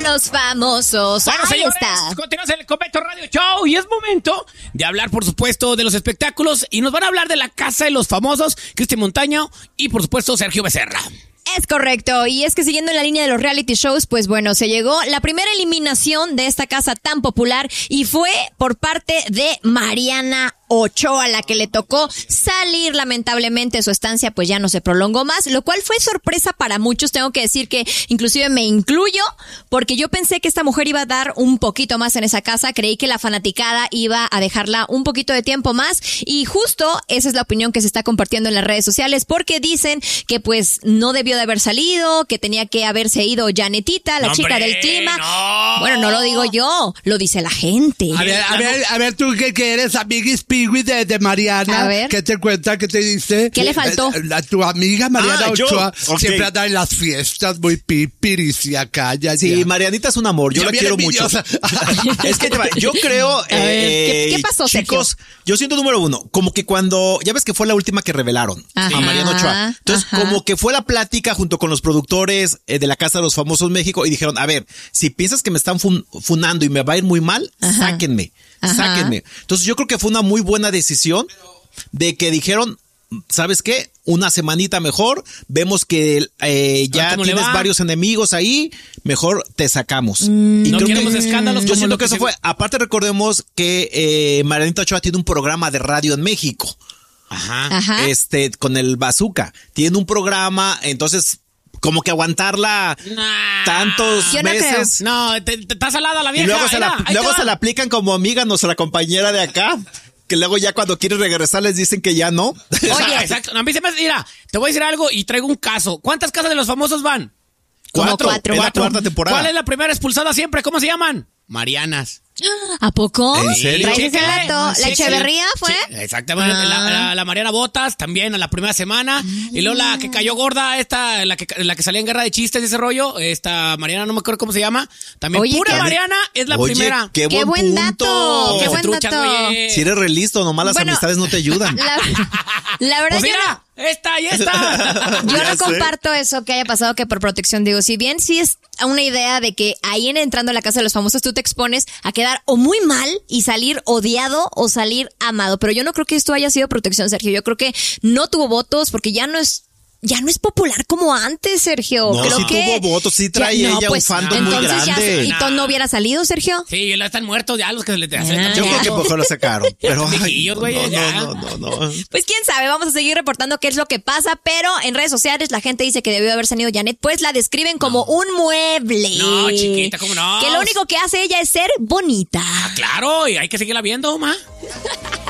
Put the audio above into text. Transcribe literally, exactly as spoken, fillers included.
los famosos. Bueno, Ahí señores, está. continuamos en el Convento Radio Show y es momento de hablar, por supuesto, de los espectáculos y nos van a hablar de la Casa de los Famosos, Cristian Montaño y, por supuesto, Sergio Becerra. Es correcto, y es que siguiendo en la línea de los reality shows, pues bueno, se llegó la primera eliminación de esta casa tan popular y fue por parte de Mariana Ochoa, la que le tocó salir. Lamentablemente su estancia pues ya no se prolongó más, lo cual fue sorpresa para muchos. Tengo que decir que inclusive me incluyo, porque yo pensé que esta mujer iba a dar un poquito más en esa casa, creí que la fanaticada iba a dejarla un poquito de tiempo más y justo esa es la opinión que se está compartiendo en las redes sociales, porque dicen que pues no debió de haber salido, que tenía que haberse ido Janetita, la No, chica hombre, del clima. no. Bueno, no lo digo yo, lo dice la gente. A ver, a ver, a ver, tú que, que eres amiguis pigui de, de Mariana, A ver. ¿qué te cuenta? ¿Qué te dice? ¿Qué le faltó? Eh, la, tu amiga Mariana Ah, yo. Ochoa Ok. siempre anda en las fiestas muy pipiris y acá, ya, Sí, ya. Marianita es un amor, yo Ya la viene quiero mucho. envidiosa. Es que te va, yo creo, ver, ¿qué- eh, qué pasó, chicos, yo siento número uno, como que cuando, ya ves que fue la última que revelaron Ajá, a Mariana Ochoa. Entonces, ajá. como que fue la plática junto con los productores eh, de la Casa de los Famosos México y dijeron, a ver, si piensas que me están fun- funando y me va a ir muy mal, Ajá. sáquenme, Ajá. sáquenme. Entonces, yo creo que fue una muy buena decisión de que dijeron, ¿sabes qué? Una semanita mejor, vemos que eh, A ya ver cómo le tienes va. varios enemigos ahí, mejor te sacamos. y No creo queremos que- escándalos Yo como siento lo que que eso se- fue. Aparte recordemos que eh, Marianita Ochoa tiene un programa de radio en México. Ajá. Ajá. Este, con el Bazooka. Tiene un programa, entonces, como que aguantarla Nah. tantos Yo no meses. No, te, te- está salada la Y vieja. luego se la, Mira, ahí luego te se va. la aplican como amiga nuestra compañera de acá. Que luego ya cuando quiere regresar les dicen que ya no. Oye, exacto. A mí se me hace- mira, te voy a decir algo y traigo un caso. ¿Cuántas casas de los famosos van? Como Cuatro. cuatro. Es la cuarta temporada. ¿Cuál es la primera expulsada siempre? ¿Cómo se llaman? Marianas. ¿A poco? ¿En serio? ¿Traes ese Chéquele. dato? ¿La Sí, Echeverría sí. fue? Sí, exactamente. Ah. La, la- la Mariana Botas también a la primera semana. Y luego la que cayó gorda, esta, la que, la que salía en Guerra de Chistes de ese rollo, esta Mariana, no me acuerdo cómo se llama. También Oye, pura qué- Mariana es la Oye, primera. qué, Qué buen, buen punto. dato, qué Que buen se truchan, dato. oye. Si eres re listo, nomás las Bueno, amistades no te ayudan. La, la verdad Pues yo mira, esta y esta. no, yo Ya no sé. comparto eso que haya pasado, que por protección digo, si bien sí es una idea de que ahí en entrando a la casa de los famosos tú te expones a quedar o muy mal y salir odiado o salir amado, pero yo no creo que esto haya sido protección, Sergio. Yo creo que no tuvo votos porque ya no es ya no es popular como antes, Sergio. No, creo sí que tuvo votos, sí trae ya- no, ella un pues, fandom muy entonces ya- grande. ¿y tú no hubiera salido, Sergio? Sí, ya están muertos ya los que se le hacen. Ah, Yo ya. creo que mejor lo sacaron. Pero Están ay, viejillos, güey, no, ya. no, no, no, no. Pues quién sabe, vamos a seguir reportando qué es lo que pasa, pero en redes sociales la gente dice que debió haber salido Janet, pues la describen como un mueble. No, chiquita, ¿cómo no? Que lo único que hace ella es ser bonita. Claro, y hay que seguirla viendo, ma.